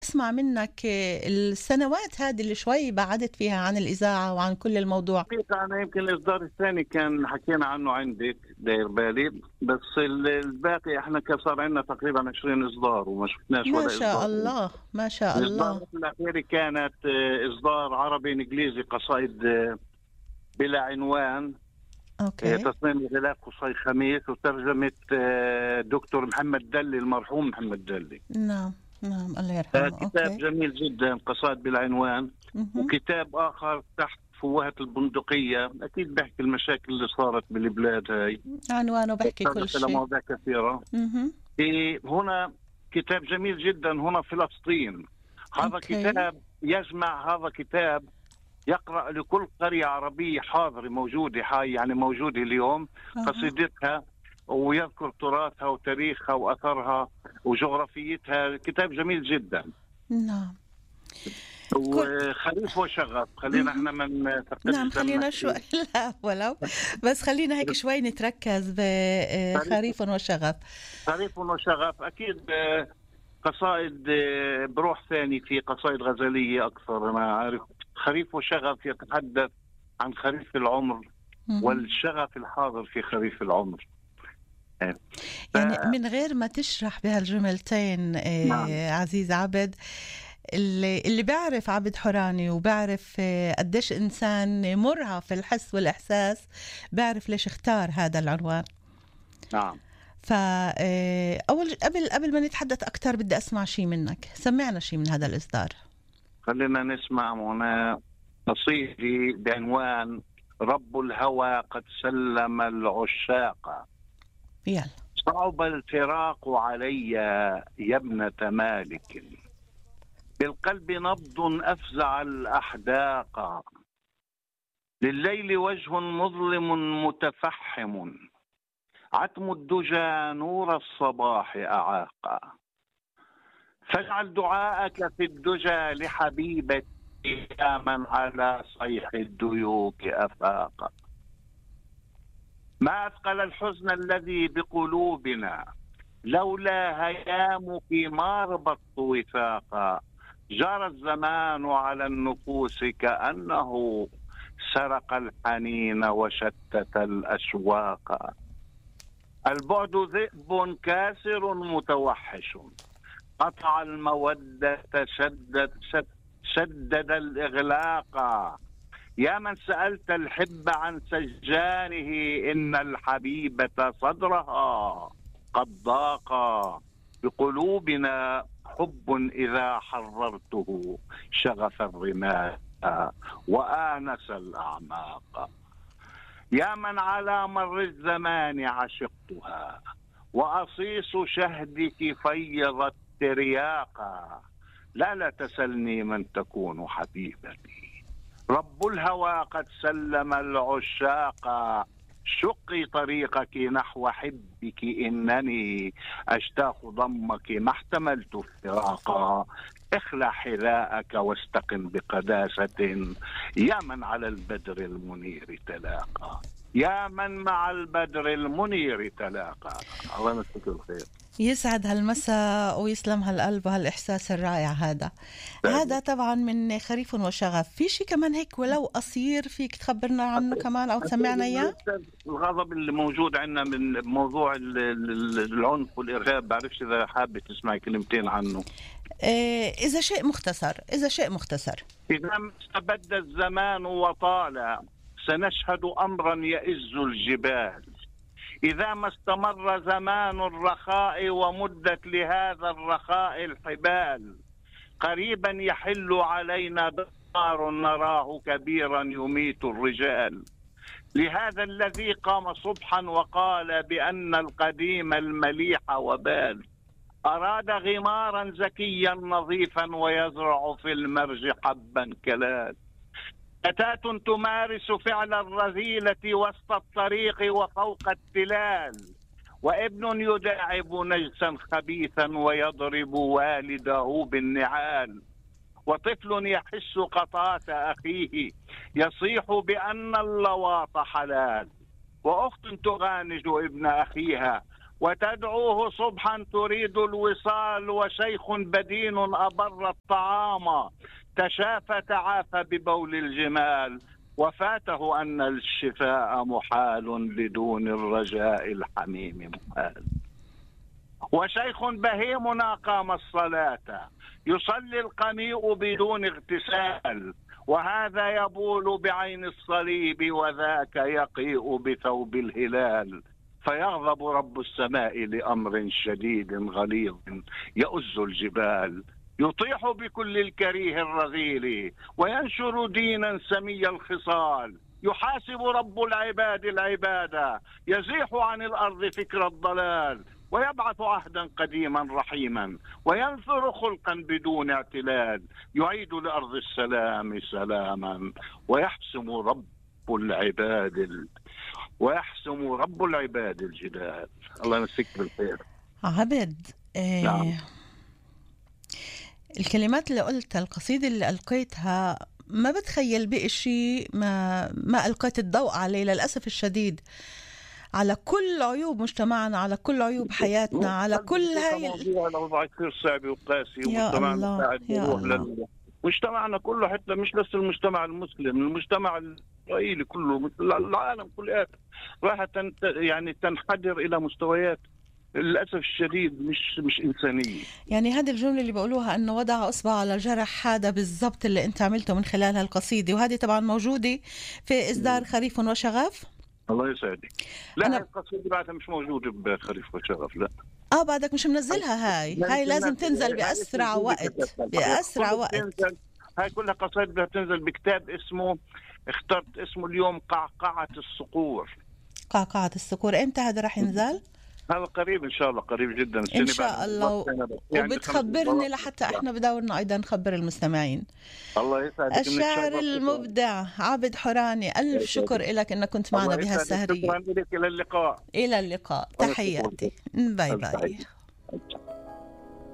اسمع منك السنوات هذه اللي شوي بعدت فيها عن الإذاعة وعن كل الموضوع. حقيقة أنا يمكن الإصدار الثاني كان حكينا عنه عندك داير بالي، بس الباقي إحنا كان صار عندنا تقريبا 20 إصدار وما شفناش ما ولا شاء إصدار. الله ما شاء الله. الإصدار الأخير كانت إصدار عربي إنجليزي قصائد بلا عنوان، أوكي. تصميم غلاف قصي خميس وترجمة دكتور محمد دلي المرحوم محمد دلي. نعم نعم الله يرحمه. كتاب أوكي. جميل جدا قصائد بلا عنوان. مهم. وكتاب آخر تحت فوهة البندقية، أكيد بحكي المشاكل اللي صارت بالبلاد هاي، عنوانه بحكي كل تطرق إلى شيء. مواضيع كثيرة. مهم. هنا كتاب جميل جدا هنا فلسطين. هذا أوكي. كتاب يجمع، هذا كتاب يقرأ لكل قرية عربية حاضرة موجودة هاي، يعني موجودة اليوم قصيدتها، ويذكر تراثها وتاريخها وأثرها وجغرافيتها. كتاب جميل جدا. نعم. وخريف وشغف، خلينا احنا من نعم خلينا شوي لا ولو بس خلينا هيك شوي نتركز بخريف وشغف. خريف وشغف أكيد قصائد بروح ثاني، في قصائد غزلية أكثر. أنا عارف خريف وشغف يتحدث عن خريف العمر والشغف الحاضر في خريف العمر. يعني من غير ما تشرح بهالجملتين نعم. عزيز عبد، اللي بيعرف عبد حوراني وبيعرف قديش إنسان مرهف في الحس والإحساس بيعرف ليش اختار هذا العنوان. نعم. فأول قبل ما نتحدث أكتر بدي أسمع شيء منك، سمعنا شيء من هذا الإصدار. خلينا نسمع هنا قصيدة بعنوان رب الهوى قد سلم العشاق. يلا. صعب الفراق علي يا ابنة مالك، بالقلب نبض أفزع الأحداق، لليل وجه مظلم متفحم، عتم الدجى نور الصباح أعاقا، فاجعل دعاءك في الدجى لحبيبتي يا من على صيح الديوك أفاقا. ما أثقل الحزن الذي بقلوبنا، لولا هيامك ما ربطت وثاقا، جرى الزمان على النفوس كأنه سرق الحنين وشتت الأشواق، البعد ذئب كاسر متوحش، قطع المودة شدد الإغلاق، يا من سألت الحب عن سجانه إن الحبيبة صدرها قد ضاق، بقلوبنا حب إذا حررته شغف الرمال وآنس الأعماق، يا من على مر الزمان عشقتها وأصيص شهدك فيضت ترياقا، لا تسلني من تكون حبيبتي، رب الهوى قد سلم العشاق، شقي طريقك نحو حبك إنني أشتاق ضمك ما احتملت فراقا، اخلع حذاءك واستقم بقداسة يا من على البدر المنير تلاقى، يا من مع البدر المنير تلاقى. الله يمسك الخير. يسعد هالمساء ويسلم هالقلب وهالإحساس الرائع هذا. هذا طبعا من خريف وشغف. في شيء كمان هيك ولو قصير فيك تخبرنا عنه كمان أو تسمعنا إياه؟ الغضب اللي موجود عندنا من موضوع العنف والإرهاب، بعرفش إذا حابة تسمعي كلمتين عنه. إذا شيء مختصر، إذا شيء مختصر. إذا استبد الزمان وطال سنشهد أمرا يئز الجبال، إذا ما استمر زمان الرخاء ومدت لهذا الرخاء الحبال، قريبا يحل علينا دمار نراه كبيرا يميت الرجال، لهذا الذي قام صبحا وقال بأن القديم المليح وبال، أراد غمارا زكيا نظيفا ويزرع في المرج حبا كلال، فتاة تمارس فعل الرذيلة وسط الطريق وفوق التلال، وابن يداعب نجسا خبيثا ويضرب والده بالنعال، وطفل يحس قطات أخيه يصيح بأن اللواط حلال، وأخت تغانج ابن أخيها وتدعوه صبحا تريد الوصال، وشيخ بدين أبر الطعام تشافى تعافى ببول الجمال، وفاته أن الشفاء محال بدون الرجاء الحميم محال. وشيخ بهيم أقام الصلاة يصلي القميء بدون اغتسال، وهذا يبول بعين الصليب وذاك يقيء بثوب الهلال، فيغضب رب السماء لأمر شديد غليظ يؤز الجبال، يطيح بكل الكريه الرذيل وينشر دينا سمي الخصال، يحاسب رب العباد العبادة يزيح عن الأرض فكر الضلال، ويبعث عهدا قديما رحيما وينثر خلقا بدون اعتلال، يعيد لأرض السلام سلاما ويحسم رب العباد الجدال. الله يمسك بالخير. عبد، نعم. الكلمات اللي قلتها، القصيدة اللي ألقيتها، ما بتخيل بقى شيء ما ألقيت الضوء عليه للأسف الشديد، على كل عيوب مجتمعنا، على كل عيوب حياتنا، على كل هاي الوضع كثير صعب وقاسي، يا الله يا الله. مجتمعنا كله، حتى مش بس المجتمع المسلم، المجتمع الإسرائيلي كله، العالم كله راح يعني تنحدر إلى مستويات للأسف الشديد مش إنسانية. يعني هذه الجملة اللي بقولوها أنه وضع أصبع على جرح، هذا بالضبط اللي أنت عملته من خلال هالقصيدة، وهذه طبعا موجودة في إصدار خريف وشغف. الله يسعدك. لا، القصيدة بعدها مش موجودة بخريف وشغف، لا. بعدك مش منزلها. هاي لازم تنزل بأسرع وقت، بأسرع وقت. هاي كلها قصائد بدها تنزل بكتاب اسمه، اخترت اسمه اليوم قعقعة الصقور. قعقعة الصقور، امتى هذا رح ينزل؟ هذا قريب ان شاء الله، قريب جدا ان شاء الله. يعني وبتخبرني لحتى احنا بدورنا ايضا نخبر المستمعين. الله يسعدك. الشاعر المبدع عابد حوراني، الف شكر لك انك كنت معنا بهالسهرية. شكرا لك. الى اللقاء. الى اللقاء، تحياتي، باي باي.